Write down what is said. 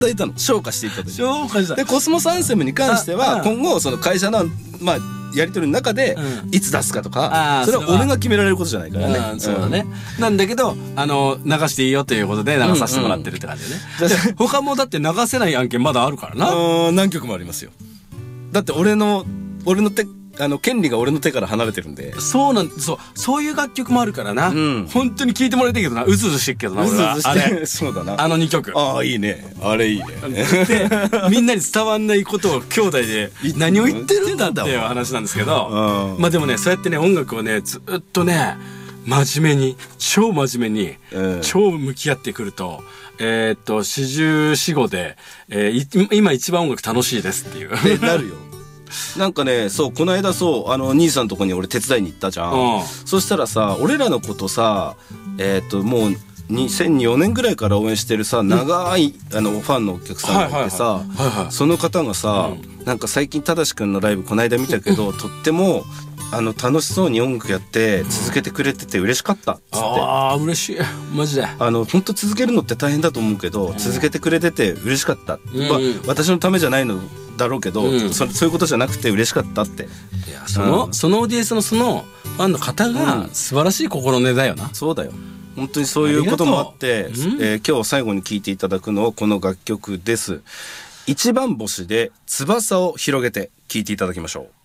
だいたの、昇華していった時消化したで、コスモスアンセムに関しては今後その会社のまあやり取りの中でいつ出すかとか、それは俺が決められることじゃないからね。 そうだね。なんだけど流していいよということで流させてもらってるって感じでね。他もだって流せない案件まだあるからな。 何曲もありますよ。だって俺の手権利が俺の手から離れてるんで。 そういう楽曲もあるからな。本当に聴いてもらいたいけどな。うずうずしてるけどな。 あれそうだな。 2曲。 ああいいね。あれいいね。 でみんなに伝わんないことを兄弟で何を言ってるんだっていう話なんですけど、まあでもね、そうやってね音楽をねずっとね真面目に超真面目に超向き合ってくると4445で今一番音楽楽しいですっていうなるよ。なんかね、そうこの間兄さんのとこに俺手伝いに行ったじゃん。そしたらさ、俺らのことさもう2004年ぐらいから応援してるさ長いファンのお客さんがいてさ、その方がさ、なんか最近ただしくんのライブこの間見たけどとっても楽しそうに音楽やって続けてくれてて嬉しかったっつって。 ああ嬉しいマジで。 本当続けるのって大変だと思うけど、続けてくれてて嬉しかった、私のためじゃないのだろうけど、そういうことじゃなくて嬉しかったって。いやそのオーディエンスのそのファンの方が素晴らしい心根だよな。 そうだよ、本当にそういうこともあって、今日最後に聴いていただくのはこの楽曲です。一番星で翼を広げて聴いていただきましょう。